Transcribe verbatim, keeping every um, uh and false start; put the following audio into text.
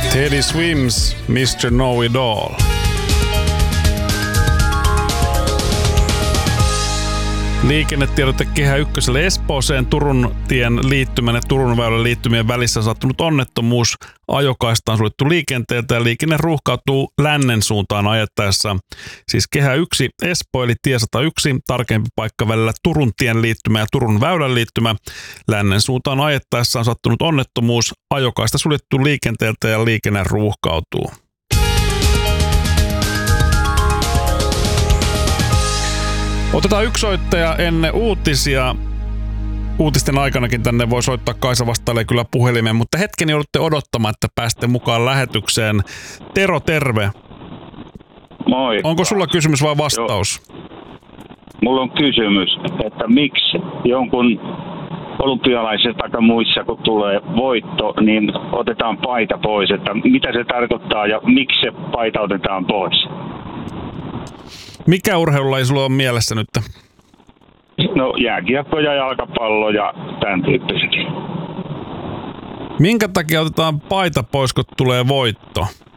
Teddy Swims, mister Know-It-All. Liikennetiedote Kehä Ykköselle Espooseen. Turun tien liittymän ja Turun väylän liittymien välissä on sattunut onnettomuus. Ajokaista on suljettu liikenteeltä ja liikenne ruuhkautuu lännen suuntaan ajettaessa. Siis Kehä yksi Espoo eli tie sata yksi, tarkempi paikka välillä Turun tien liittymä ja Turun väylän liittymä. Lännen suuntaan ajettaessa on sattunut onnettomuus. Ajokaista suljettu liikenteeltä ja liikenne ruuhkautuu. Otetaan yksi soittaja ennen uutisia. Uutisten aikanakin tänne voi soittaa. Kaisa vastailee kyllä puhelimeen, mutta hetken joudutte odottamaan, että pääsette mukaan lähetykseen. Tero, terve. Moi. Onko sulla kysymys vai vastaus? Joo. Mulla on kysymys, että miksi jonkun olympialaisissa tai muissa, kun tulee voitto, niin otetaan paita pois. Että mitä se tarkoittaa ja miksi se paita otetaan pois? Mikä urheilulaji sulla on mielessä nyt? No jääkiekko ja jalkapallo ja tämän tyyppiset. Minkä takia otetaan paita pois, kun tulee voitto?